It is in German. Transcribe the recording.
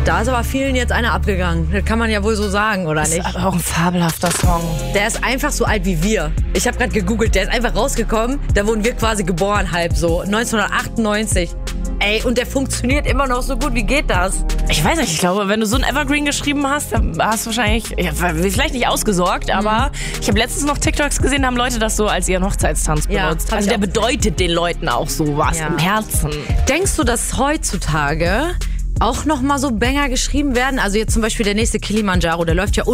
Da ist aber vielen jetzt einer abgegangen. Das kann man ja wohl so sagen, oder nicht? Das ist aber auch ein fabelhafter Song. Der ist einfach so alt wie wir. Ich habe gerade gegoogelt, der ist einfach rausgekommen. Da wurden wir quasi geboren, halb so. 1998. Ey, und der funktioniert immer noch so gut. Wie geht das? Ich weiß nicht, ich glaube, wenn du so ein Evergreen geschrieben hast, dann hast du wahrscheinlich, ja, vielleicht nicht ausgesorgt, aber ich habe letztens noch TikToks gesehen, da haben Leute das so als ihren Hochzeitstanz benutzt. Also der bedeutet den Leuten auch so was im Herzen. Denkst du, dass heutzutage auch noch mal so Banger geschrieben werden? Also jetzt zum Beispiel der nächste Kilimanjaro, der läuft ja